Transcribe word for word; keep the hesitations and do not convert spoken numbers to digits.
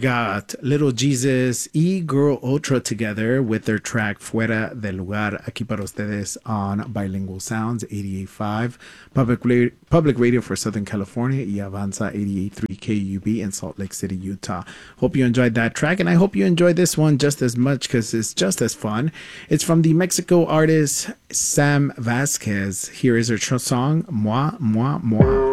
got Little Jesus y Girl Ultra together with their track Fuera del Lugar, aquí para ustedes on Bilingual Sounds eighty-eight point five, public, ra- public radio for Southern California, y Avanza eighty-eight point three K U B in Salt Lake City, Utah. Hope you enjoyed that track, and I hope you enjoyed this one just as much because it's just as fun. It's from the Mexico artist Sam Vasquez. Here is her tr- song, Moi, Moi, Moi.